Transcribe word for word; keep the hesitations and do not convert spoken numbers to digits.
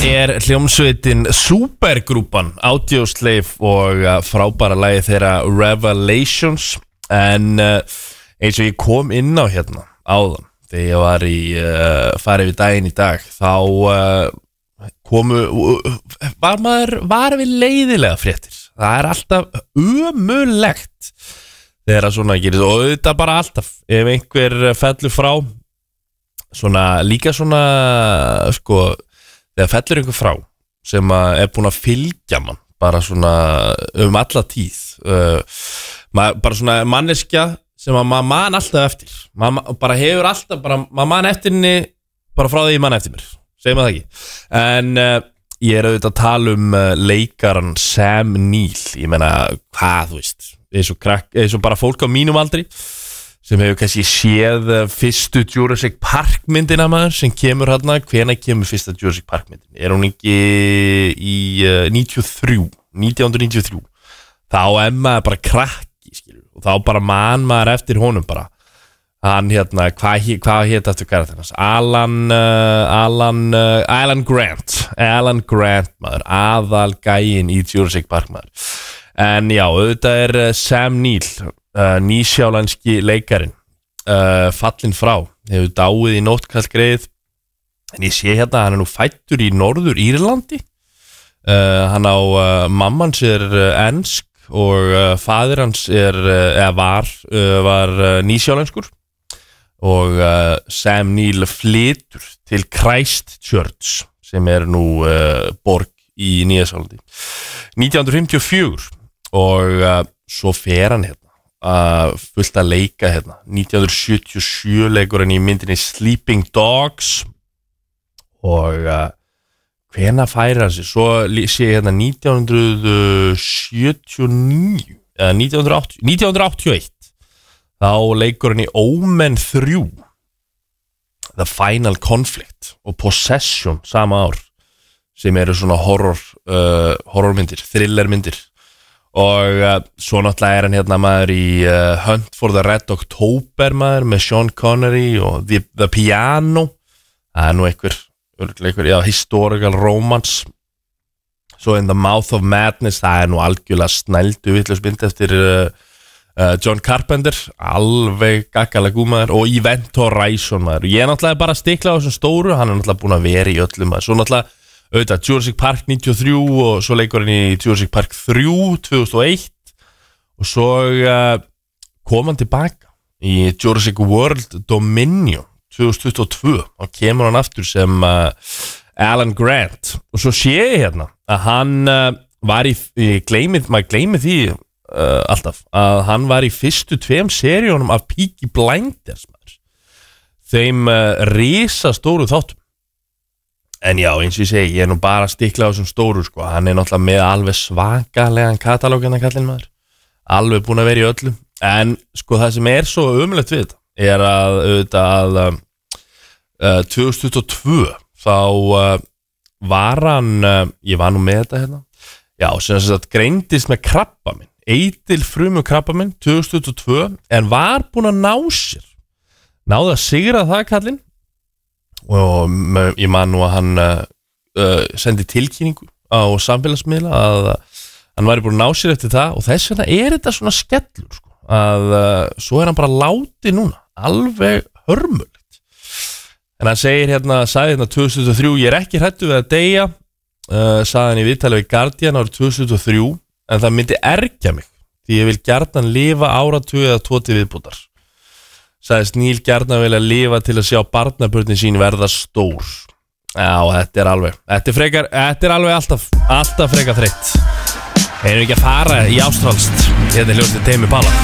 er hljómsveitin Supergrúpan Audioslave og frábæra lagi þeirra Revelations. En uh, eins og ég kom inn á hérna áðan þegar ég var í uh, farið við daginn í dag, þá uh, komu uh, var maður var við leiðilega fréttir. Það er alltaf ömurlegt þegar að svona gerist, og þetta bara alltaf ef einhver fellur frá, svona líka svona sko, þegar fellur einhver frá sem að er búin að fylgja mann bara svona um alla tíð, uh, mað, bara svona manneskja sem að maður man alltaf eftir, maður bara hefur alltaf bara, maður man eftir henni bara frá því ég man eftir mér, segjum að það ekki. En uh, ég er auðvitað að tala um uh, leikaran Sam Neill. Ég meina, hvað, þú veist, eins og, krakk, eins og bara fólk á mínum aldri sem hefur kannski séð uh, fyrstu Jurassic Park myndina maður sem kemur hérna. Hvenær kemur fyrsta Jurassic Park myndin? Er hún ekki í uh, níutíu og þrjú, nítján hundruð níutíu og þrjú? Þá er maður bara krakki, skilur, og þá bara man maður eftir honum bara. Hann hérna, hvað hva hétt eftir karakterins? Alan, uh, Alan, uh, Alan Grant, Alan Grant maður, aðal gæinn í Jurassic Park maður. En já, auðvitað er uh, Sam Neill, uh, nýsjálandski leikarin, uh, fallinn frá, hefur dáið í nóttkallgreið. En ég sé hérna, hann er nú fæddur í Norður Írlandi, uh, hann á, uh, mammans er uh, ensk og uh, faðir hans er, uh, eða var, uh, var uh, nýsjálandskur. Og uh, Sam Neill flytur til Christchurch sem er nú uh, borg í Nýja-Sjálandi nítján hundruð fimmtíu og fjögur, og uh, svo fer hann hérna uh, fullt að leika hérna. Nítján hundruð sjötíu og sjö leikur hann í myndinni Sleeping Dogs, og uh, hvenær færir hann sig? Svo sé ég hérna nítján hundruð sjötíu og níu eða nítján hundruð áttatíu, nítján hundruð áttatíu og eitt. Þá leikur hann í Omen þrjú, The Final Conflict og Possession sama ár, sem eru svona horror, uh, horrormyndir, thrillermyndir. Og uh, svo náttúrulega er hann hérna maður í uh, Hunt for the Red October maður með Sean Connery og The, the Piano. Það er nú einhver, einhver já, historical romance. Svo In the Mouth of Madness, það er nú algjörlega snældu vitlausmynd eftir uh, Uh, John Carpenter, alveg gaggalega gúmaður, og Event Horizon maður. Ég er náttúrulega bara að stikla á þessum stóru, hann er náttúrulega búin að vera í öllum maður. Svo náttúrulega, auðvitað, Jurassic Park níutíu og þrjú, og svo leikur hann í Jurassic Park þrjú tvö þúsund og eitt, og svo uh, kom hann tilbaka í Jurassic World Dominion tvö þúsund tuttugu og tvö, og kemur hann aftur sem uh, Alan Grant. Og svo sé ég hérna að hann uh, var í, ég gleymið, maður gleymið því Uh, alltaf, að hann var í fyrstu tveim seríunum af Peaky Blinders maður. Þeim uh, risastóru þáttum. En já, eins og ég segi, ég er nú bara að stikla á þessum stóru sko. Hann er náttúrulega með alveg svakalegan katalóg hérna kallinn maður, alveg búin að vera í öllum. En sko það sem er svo ömurlegt við þetta er að auðvitað að uh, tvö þúsund tuttugu og tvö þá uh, var hann uh, ég var nú með þetta hérna, já, sem sagt greindist með krabbamein, eitilfrumu krabbamein tvö þúsund tuttugu og tvö, en var búin að ná sér, náði að sigra það kallinn, og ég man nú að hann uh, uh, sendi tilkynningu á samfélagsmiðla að hann væri búin að ná sér eftir það, og þess vegna er þetta svona skellur sko, að uh, svo er hann bara látið núna, alveg hörmulegt. En hann segir hérna, sagði hérna tvö þúsund tuttugu og þrjú, ég er ekki hræddur við að deyja, uh, sagði hann í viðtali við Guardian árið tvö þúsund tuttugu og þrjú, en það myndi ergja mig því ég vil gjarnan lifa áratug eða tvo til viðbútar. Sagðist Neill gjarnan vilja lifa til að sjá barnabörnin sín verða stór. Já, þetta er alveg Þetta er frekar, þetta er alveg alltaf alltaf frekar þreytt. Erum við ekki að fara í ástralst? Þetta er hljóðið Tame Impala.